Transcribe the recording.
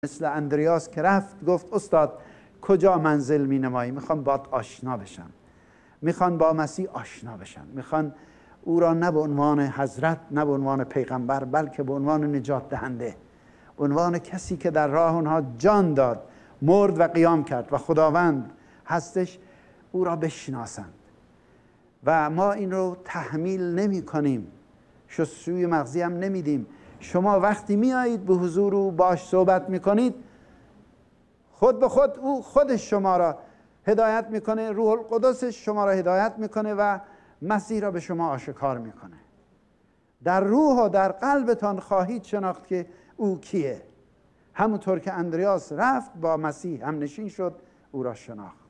مثل اندریاس که رفت گفت استاد کجا منزل می نمایی؟ میخوان باهات آشنا بشن، میخوان با مسیح آشنا بشن، میخوان او را نه به عنوان حضرت، نه به عنوان پیغمبر، بلکه به عنوان نجات دهنده، به عنوان کسی که در راه اونها جان داد، مرد و قیام کرد و خداوند هستش، او را بشناسند. و ما این رو تحمیل نمی کنیم، شستشوی مغزی هم نمیدیم. شما وقتی میایید به حضور او باش صحبت میکنید، خود به خود او خودش شما را هدایت میکنه، روح القدسش شما را هدایت میکنه و مسیح را به شما آشکار میکنه. در روح و در قلبتان خواهید شناخت که او کیه. همونطور که اندریاس رفت با مسیح هم نشین شد، او را شناخت.